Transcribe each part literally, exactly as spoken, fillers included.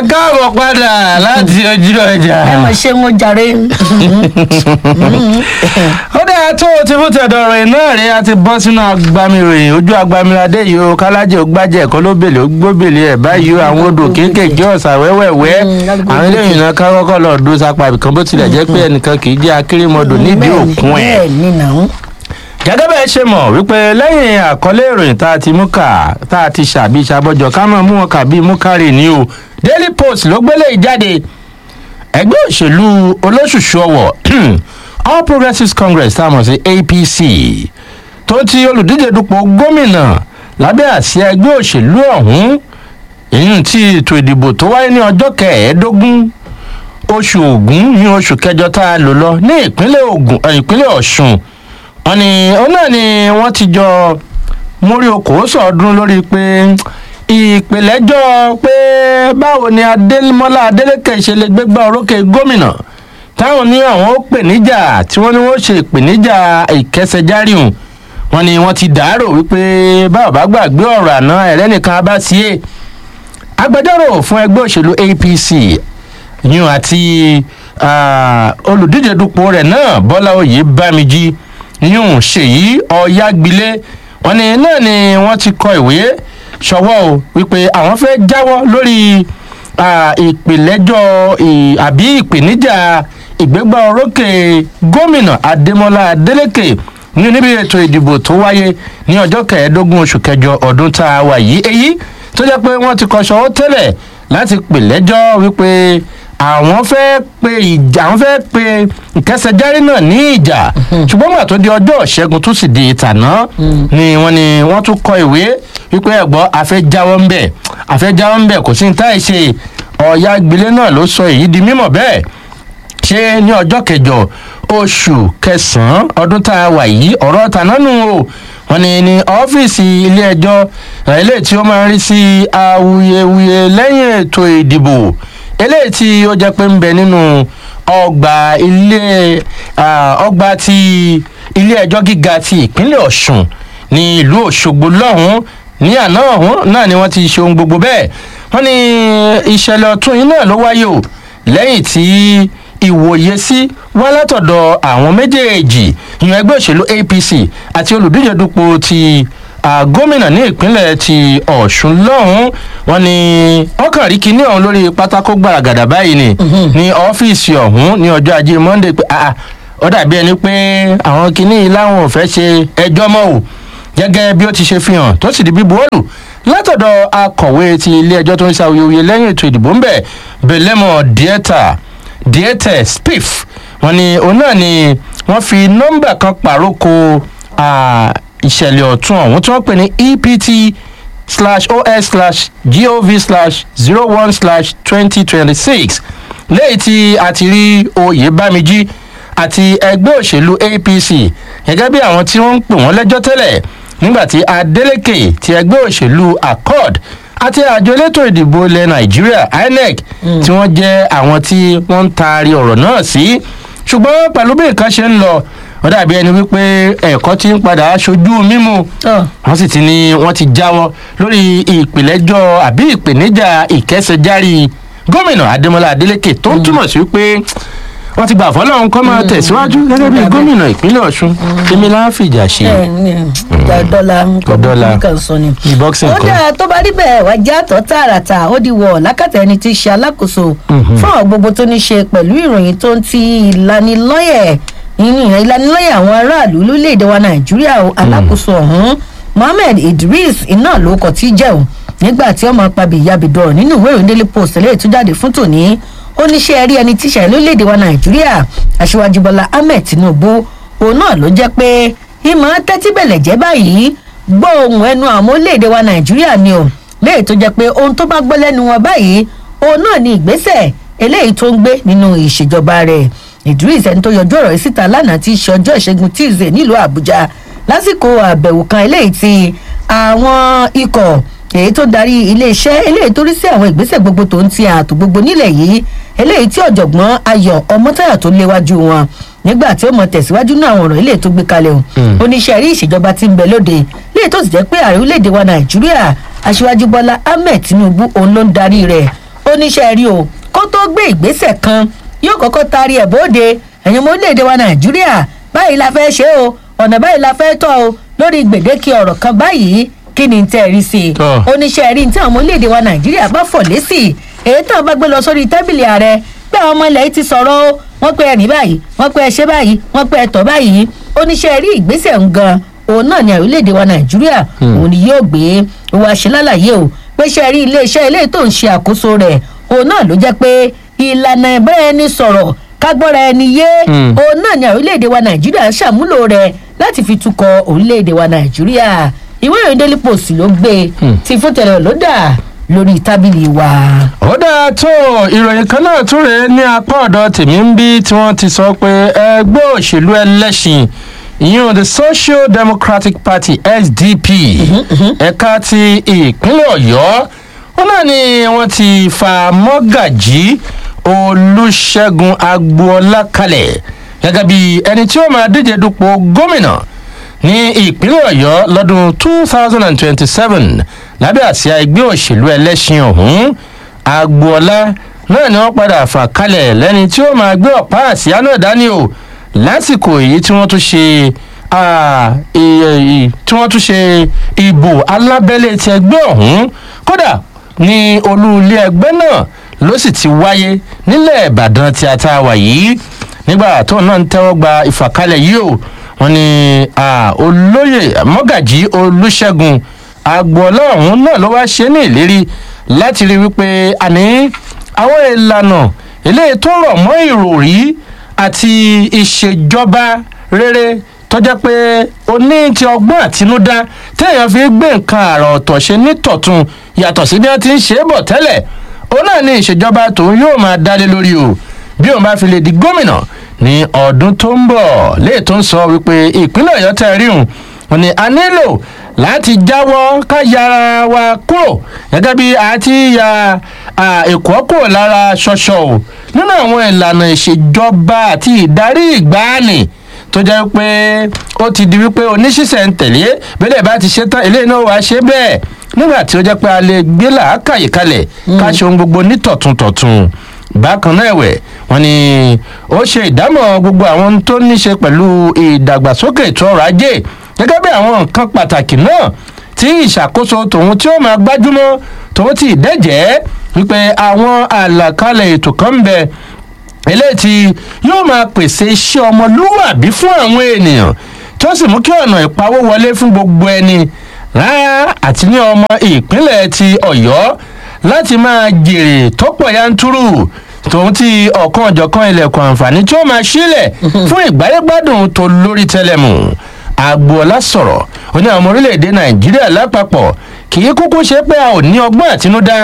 káàbọ̀ padà láti ojú ọjà. ẹ mọ̀ ṣé wọ́n jàre. ó dáa tó o ti fún tẹ̀dọ̀rọ̀ iná rẹ̀ a ti bọ́ sínú agbami-ròyìn ojú agbami-adé yìí o kálájẹ́ ògbájẹ́ ẹ̀kọ́ ló bèlè ó gbóbèlè ẹ̀ báyìí o àwọn odò kéékèèké ọ̀sà wẹ́wẹ́wẹ́ àwọn eléyìí náà ká kọ́kọ́ lọ dó sápá ibìkan bó tilẹ̀ jẹ́ pé ẹnìkan kì í jẹ́ akérèmọdò nídìí òkun ẹ̀. bẹ́ẹ̀ ni náà. gẹ́gẹ́ bẹ́ẹ̀ ṣe mọ̀ wípé lẹ́yìn àkọlé ìròyìn tá a ti mú kà tá a ti ṣàbí ṣàbọ̀jọ̀ ká mọ̀ mú wọn kà bí mú kárì ní o Daily Post ló gbélé ìjáde ẹgbẹ́ òṣèlú olóṣùṣù ọwọ̀ All Progressives Congress tá a mọ̀ sí A P C tó ti olùdíje dupò gómìnà lábẹ́ àsíá ẹgbẹ́ òṣèlú ọ̀hún èyí tí ètò ìdìbò tó wáyé ní ọjọ́ kẹẹ̀ẹ́dógún oṣù Ògún ní oṣù kẹjọ tá a lò lọ ní ìpínlẹ̀ Ògùn ìpínlẹ̀ Ọ̀ṣun wọ́n ní òun náà ni wọ́n ti jọ mórí okòó sọ̀ọ́dún lórí pé ìpìlẹ́jọ́ pé báwo ni Adémọ́lá Adélékè ṣe lè gbégbá orókè gómìnà táwọn ní àwọn ó pè níjà tí wọ́n ní wọ́n ṣe ìpèníjà ìkẹsẹ̀járìhùn wọ́n ní wọ́n ti dàárò wípé báwo bá gbàgbé ọ̀rọ̀ àná ẹ̀rẹ́nìkan abáṣíé agbẹjọ́rò fún ẹgbẹ́ òṣèlú A P C yún àti olùdíje dupò rẹ̀ náà Bọ́lá Oyèbámijí yún Ṣèyí Ọ̀yágbilé wọ́n ní náà ni wọ́n ti kọ ìwé ṣọwọ́ o wípé àwọn fẹ́ jáwọ́ lórí ìpìlẹ́jọ́ àbí ìpèníjà ìgbégbá orókè gómìnà Adémọ́lá Adélékè ní níbi ètò ìdìbò tó wáyé ní ọjọ́ kẹẹ̀ẹ́dógún oṣù kẹjọ ọdún tá a wà yìí èyí tó jẹ́ pé wọ́n ti kọ ṣọwọ́ tẹ́lẹ̀ láti pìlẹ́jọ́ wípé àwọn fẹ́ pe ìjà àwọn fẹ́ pe ìkẹsẹ̀járí náà ní ìjà ṣùgbọ́n gbà tó di ọjọ́ ìṣẹ́gun tó sì di ìtàná ni wọ́n ni wọ́n tún kọ ìwé wípé ẹ̀gbọ́n àfẹ́jáwọ́ ń bẹ̀ àfẹ́jáwọ́ ń bẹ̀ kò sí ní táì ṣe Ọ̀yágbilé náà ló sọ èyí di mímọ̀ bẹ́ẹ̀ ṣé ní ọjọ́ kẹjọ oṣù kẹsàn-án ọdún tá a wà yìí ọ̀rọ̀ tànánú o wọ́n ní ní ọ́fíìsì ilé ẹjọ́ eléyìí tí ó máa ń rí sí awuyewuye lẹ́yìn ètò ìdìbò eléyìí tí ó jẹ́ pé ń bẹ nínú ọgbà ilé ọgbà ti ilé ẹjọ́ gíga ti ìpínlẹ̀ Ọ̀ṣun ní ìlú Òṣogbo lọ́hùn-ún ní àná ọ̀hún náà ni wọ́n ti ṣe ohun gbogbo bẹ́ẹ̀ wọ́n ní ìṣẹ̀lẹ̀ ọ̀tún yìí náà ló wáyé o lẹ́yìn tí ìwòye sí wá látọ̀dọ̀ àwọn méjèèjì ìyẹn ẹgbẹ́ òṣèlú A P C àti olùdíje dupò ti gómìnà ní ìpínlẹ̀ ti Ọ̀ṣun lọ́hùn-ún wọ́n ní ọkàn rí kinní ọ̀hún lórí pátákó gbàràgàdà báyìí ni ní ọ́fíìsì ọ̀hún ní ọjọ́ ajé Monday pé ó dàbí ẹni pé àwọn kinní yìí láwọn ò fẹ́ ṣe ẹjọ́ mọ́ o gẹ́gẹ́ bí ó ti ṣe fi hàn tó sì di bíbuwọ́lù látọ̀dọ̀ akọ̀wé ti ilé ẹjọ́ tó ń ṣàwuyewuye lẹ́yìn ètò ìdìbò ń bẹ̀ Belemo Dieta Diete Spiff wọ́n ní òun náà ni wọ́n fi nọ́mbà kan pàrókò ìṣẹ̀lẹ̀ ọ̀tún ọ̀hún tí wọ́n pè ní E P T slash O S slash gov slash zero one slash twenty twenty six lẹ́yìn tí a ti rí Oyèbámijí àti ẹgbẹ́ òṣèlú A P C gẹ́gẹ́ bí àwọn tí wọ́n ń pè wọ́n lẹ́jọ́ tẹ́lẹ̀ nígbàtí Adélékè ti ẹgbẹ́ òṣèlú Accord àti àjọ elétò ìdìbò ilẹ̀ Nàìjíríà I N E C tí wọ́n jẹ́ àwọn tí wọ́n ń taari ọ̀rọ̀ náà sí ṣùgbọ́n pẹ̀lú bí nǹkan ṣe ń lọ ó dàbí ẹni wípé ẹ̀kọ́ ti ń padà aṣojú mímú wọ́n sì ti ní wọ́n ti jáwọ́ lórí ìpìlẹ́jọ́ àbí ìpèníjà ìkẹsẹ̀járí gómìnà Adémọ́lá Adélékè tó ń túmọ̀ sí wípé wọ́n ti gbà fọ́lọ́run kọ́ máa tẹ̀síwájú gẹ́gẹ́ bí gómìnà ìpínlẹ̀ Ọ̀ṣun èmi láà fìjà ṣe. dọ́là dọ́là nǹkan sọ ni. ìbọ́ksìn ó kan. dáa tó bá rí bẹ́ẹ̀ wá já tọ́ tààràtà ó di wọ̀ lákàtà ẹni tí í ṣe alákòóso fún àwọn gbogbo tó ní ṣe pẹ̀lú ìròyìn tó ń ti ìlanilọ́yẹ̀ nínú ìlanilọ́yẹ̀ àwọn aráàlú lórílẹ̀‐èdè wa Nàìjíríà alákòóso ọ̀hún Mohammed Idris iná ló kọ̀ tí jẹ́ o nígbà tí ọmọ pàbí ìyàbìdọ̀ nínú ìwé ìròyìn Daily Post lè tún jáde fún tòní oníṣẹ́ rí ẹni tíṣà lórílẹ̀‐èdè wa Nàìjíríà Aṣíwájú Bọ́lá Ahmed Tinubu òun náà ló jẹ́ pé ìmọ̀ tẹ́tí bẹ̀lẹ̀ jẹ́ báyìí gbọ́ ohùn ẹnu àwọn orílẹ̀‐èdè wa Nàìjíríà ni o léyìí tó jẹ́ pé ohun tó bá gbọ́ lẹ́nu wọn báyìí òun náà ni ìgbésẹ̀ eléyìí tó ń gbé nínú ìṣèjọba rẹ̀ Idris ẹni tó yọjú ọ̀rọ̀ yìí síta lánàá tí í ṣe ọjọ́ ìṣẹ́gun Tuesday nílùú Àbújá lásìkò àbẹ̀wò kan eléyìí tí àwọn ikọ̀ èyí tó darí iléeṣẹ́ eléyìí tó rí sí àwọn ìgbésẹ̀ gbogbo tó ń ti ààtò gbogbo nílẹ̀ yìí eléyìí tí ọ̀jọ̀gbọ́n Ayọ̀ Ọmọ́táyọ̀ tó léwájú wọn nígbà tí ó mọ tẹ̀síwájú náà àwọn ọ̀rọ̀ eléyìí tó gbé kalẹ̀ o oníṣẹ́ rí ìṣèjọba tí ń bẹ lóde léyìí tó sì jẹ́ pé ààrẹ orílẹ̀-èdè wa Nàìjíríà Aṣíwájú Bọ́lá Ahmed Tinubu òun ló ń darí rẹ̀ ó níṣẹ́ rí o kó tó gbé ìgbésẹ̀ kan yóò kọ́kọ́ taari ẹ̀ bóde ẹ̀yin ọmọ orílẹ̀-èdè wa nàìjíríà báyìí la fẹ́ ṣe o ọ̀nà báyìí la fẹ́ tọ́ o lórí gbèdéke ọ̀rọ̀ kan báyìí kí ni tẹ́ ẹ rí sí i oníṣẹ́ rí tí àwọn ọmọ orílẹ̀-èdè wa nàìjíríà bá fọ̀ lésì èyí tí wọ́n bá gbé lọ sórí tábìlì ààrẹ pé àwọn ọmọ ilẹ̀ yìí ti sọ̀rọ̀ o wọ́n pé ẹ̀rí báyìí wọ́n pé ẹṣẹ́ báyìí wọ́n pé ẹ̀tọ́ báyìí oníṣẹ́ rí ìgbésẹ̀ ń gan òun náà ni orílẹ̀-èdè wa nàìjíríà òun ni yóò gbé wa ṣe lálàyé o pé ṣe rí iléeṣẹ́ ilé tó ń ṣe àkóso rẹ̀ òun náà ló jẹ́ pé ìlànà ìbára ẹni sọ̀rọ̀ kágbọ́ra ẹni yé òun náà ni orílẹ̀-èdè wa nàìjíríà ṣàmúlò rẹ̀ láti fi tukọ̀ orílẹ̀-èdè wa nàìjíríà ìwé ìròyìn daily post ló gbé tí fún tẹ̀lé ló dà lórí tábìlì wa. ó dáa tó ìròyìn kan náà tún rèé ní apá ọ̀dọ̀ tèmi ń bí tí wọ́n ti sọ pé ẹgbẹ́ òṣèlú ẹlẹ́sìn ìyẹn the social democratic party S D P ẹ̀ka ti ìpínlẹ̀ ọ̀yọ́ ó náà ni wọ́n ti fa mọ́gàjí olùṣègùn agboola kalẹ̀ gẹ́gẹ́ bí ẹni tí ó máa díje dupò gómìnà ní ìpínlẹ̀ ọ̀yọ́ lọ́dún two thousand and twenty-seven lábẹ́ àsíá ẹgbẹ́ òṣèlú ẹlẹ́sìn ọ̀hún agboola náà ni wọ́n padà fà kalẹ̀ lẹ́ni tí ó máa gbé ọ̀pá àsíá náà dání o lásìkò èyí tí wọ́n tún ṣe tí wọ́n tún ṣe ìbò alábẹ́lé ti ẹgbẹ́ ọ̀hún kódà ní olú ilé ẹgbẹ́ náà ló sì ti wáyé nílẹ̀ ìbàdàn tí a ta wà yìí nígbà tó náà ń tẹ́wọ́ gba ìfàkalẹ̀ yìí o wọ́n ní olóyè mọ́gàjí olùṣègùn agboola ọ̀hún náà ló wá ṣe ní ìlérí láti rí wípé àní àwọn ìlànà eléyìí tó rọ̀ mọ́ ìròrí àti ìṣèjọba rere tó jẹ́ pé oní ti ọgbọ́n àtinúdá téèyàn fi gbé nǹkan àrà ọ̀tọ̀ ṣe nítọ̀tún yàtọ̀ sí bí wọ́n ti ń ṣe é bọ̀ tẹ́lẹ̀ ó náà ní ìṣèjọba tòun yóò máa dálé lórí o bí òun bá fi lè di gómìnà ní ọdún tó ń bọ̀ léè tó ń sọ wípé ìpínlẹ̀ ọ̀yọ́ tẹ́ rí òun wọn ni a nílò láti jáwọ́ ká yára wa kúrò gẹ́gẹ́ bí a ti ya èkó kúrò lára ṣọṣọ o nínú àwọn ìlànà ìṣèjọba àti ìdarí ìgbàanì tó jẹ́ pé ó ti di wípé oníṣìṣẹ́ ń tẹ̀lé bẹ́lẹ̀ bá ti ṣe tán eléyìí náà wàá ṣe bẹ́ẹ̀ nígbà tí ó jẹ́ pé a lè gbé làákàyè kalẹ̀ ká ṣe ohun gbogbo nítọ̀tuntọ̀tun bákan náà ẹ̀wẹ̀ wọ́n ní ó ṣe ìdámọ̀ gbogbo àwọn tó ní ṣe pẹ̀lú ìdàgbàsókè ètò ọrọ̀ ajé gẹ́gẹ́ bí àwọn nǹkan pàtàkì náà tí ìṣàkóso tòun tí ó máa gbájúmọ́ tòun ti dẹ́jẹ́ wípé àwọn àlàkalẹ̀ ètò kan ń bẹ eléyìí tí yóò máa pèsè iṣẹ́ ọmọlúwàbí fún àwọn ènìyàn tó sì mú kí ọ̀nà ìpawó wọlé fún gbogbo ẹni rárá àti ní ọmọ ìpínlẹ̀ ti ọ̀yọ́ láti máa jèrè tó pọ̀ yanturu tòun ti ọ̀kan ọ̀jọ̀kan ilẹ̀kùn àǹfààní tí ó máa sílẹ̀ fún ìgbáyégbádùn tó lórí tẹlẹmù agboola sọ̀rọ̀ ó ní àwọn orílẹ̀-èdè nàìjíríà lápapọ̀ kì í kúkú ṣe pé a ò ní ọgbọ́n àtinúdá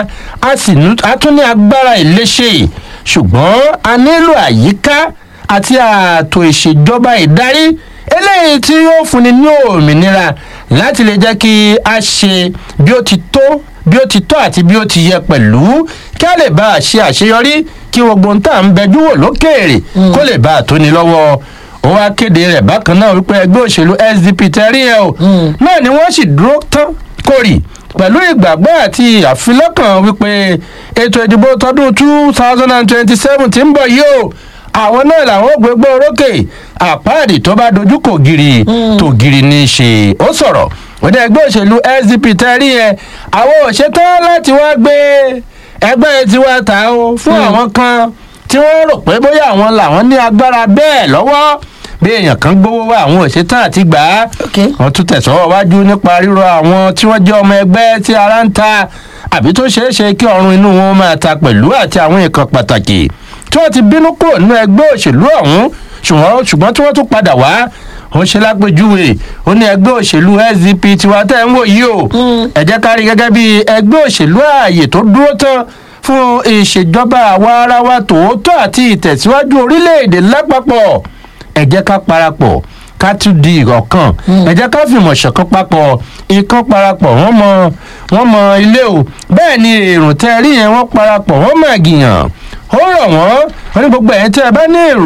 a tún ní agbára ìléṣe ṣùgbọ́n a nílò àyíká àti ààtò ìṣèjọba ìdarí eléyìí tí yóò fúnni ní òmìnira láti lè jẹ́ kí a ṣe bí ó ti tó bí ó ti tọ́ àti bí ó ti yẹ pẹ̀lú kí a lè bá a ṣe àṣeyọrí kí gbogbo ń tà ń bẹjú wò lókèèrè kó lè bá a tóni lọ́wọ́ ó wá kéde rẹ̀ bákan náà wípé ẹgbẹ́ òṣèlú S D P tẹ́rí ẹ̀ o náà ni wọ́n sì dúró tán kórì pẹ̀lú ìgbàgbọ́ àti àfilọ́kàn wípé ètò ìdìbò tọdún two thousand and twenty-seven ti ń bọ̀ yìí o àwọn náà làwọn gbégbó orókè àpáàdì tó bá dojú kò gírí tó gírí ní í ṣe ó sọ̀rọ̀ òde ẹgbẹ́ òṣèlú S D P tẹ́rí ẹ̀ àwọn òṣètán láti wá gbé ẹgbẹ́ tiwa ta o fún àwọn kan tí wọ́n rò pé bóyá àwọn làwọn ní agbára bẹ́ẹ̀ lọ́wọ́ bí èèyàn kan gbówó wá àwọn òṣètàn àti gbà á wọ́n tún tẹ̀sọ́wọ́ wájú nípa ríro àwọn tí wọ́n jẹ́ ọmọ ẹgbẹ́ tí ara ń ta àbí tó ṣeé ṣe kí ọrùn inú wọn máa ta pẹ̀lú àti àwọn nǹkan pàtàkì tí wọ́n ti bínú kúrò nínú ẹgbẹ́ òṣèlú ọ̀hún ṣùgbọ́n tí wọ́n tún padà wá ó ṣe lápèjúwe ó ní ẹgbẹ́ òṣèlú S D P tiwa tẹ́ ń wò yìí o ẹ jẹ́ ká rí gẹ́gẹ́ bí ẹgbẹ́ òṣèlú ààyè tó dúró tán fún ìṣèjọba àwa ara wa tòótọ́ àti ìtẹ̀síwájú orílẹ̀-èdè lápapọ̀ ẹ jẹ́ ká parapọ̀ ká tún di ọ̀kan ẹ jẹ́ ká fìmọ̀ ṣọ̀kan papọ̀ ikán parapọ̀ wọ́n mọ wọ́n mọ ilé o bẹ́ẹ̀ ni èrò tẹ́ rí yẹn wọ́n parapọ̀ wọ́n mọ̀ gìyàn ó rọ̀ wọ́n wọ́n ní gbogbo ẹ̀yìn tẹ́ ẹ bá ní èrò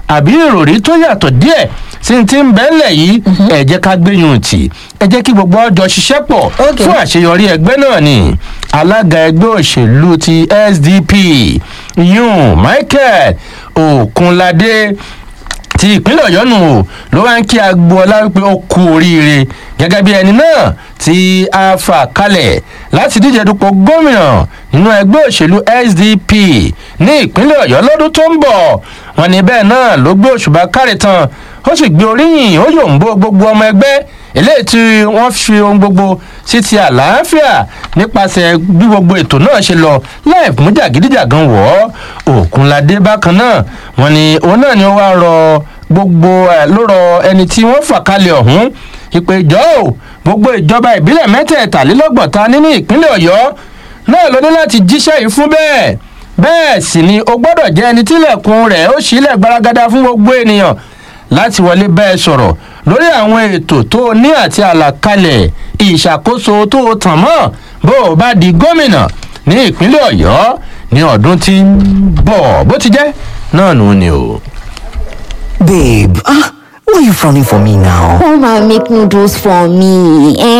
àbí ìròrí tó yàtọ̀ díẹ̀ sí ti ń bẹ́ẹ̀lẹ̀ yìí ẹ jẹ́ ká gbéyùn tì ẹ jẹ́ kí gbogbo ọjọ́ ṣiṣẹ́ pọ̀ fún àṣeyọrí ẹgbẹ́ náà ni alága ẹgbẹ́ òṣèlú ti S D P yun Michael Okunlade ti ìpínlẹ̀ ọ̀yọ́ nù o ló wá ń kí agboola wípé ó kú oríire gẹ́gẹ́ bí ẹni náà tí a fà kalẹ̀ láti díje dupò gómìnà nínú ẹgbẹ́ òṣèlú S D P ní ìpínlẹ̀ ọ̀yọ́ lọ́dún tó ń bọ̀ wọn ní bẹ́ẹ̀ náà ló gbé òṣùbà káre tán ó sì gbé oríyìn ó yòǹbó gbogbo ọmọ ẹgbẹ́ eléyìí tí wọ́n fi ohun gbogbo sí ti àlàáfíà nípasẹ̀ bí gbogbo ètò náà ṣe lọ láì mú jàgídíjàgan wọ̀ ọ́ Òkunládé bákan náà wọ́n ní òun náà ni ó wá rọ gbogbo ẹ̀ ló rọ ẹni tí wọ́n fà kalẹ̀ ọ̀hún ìpèjọ́ ò gbogbo ìjọba ìbílẹ̀ mẹ́tẹ̀ẹ̀tàlélọ́gbọ̀ta nínú ìpínlẹ̀ ọ̀yọ́ náà ló ní láti jíṣẹ́ yìí fún bẹ́ẹ̀ bẹ́ẹ̀ sì ni ó gbọ́dọ̀ jẹ́ ẹni tílẹ̀kùn rẹ̀ ó ṣílẹ̀ gbaragada fún gbogbo ènìyàn láti wọlé bẹ́ẹ̀ sọ̀rọ̀ lórí àwọn ètò tó ní àti àlàkalẹ̀ ìṣàkóso tó tàn mọ́ bó o bá di gómìnà ní ìpínlẹ̀ ọ̀yọ́ ní ọdún tí ń bọ̀ bó ti jẹ́ náà nù ni o. Babe, ah, why are you frowning for me now? Come and make noodles for me. Eh?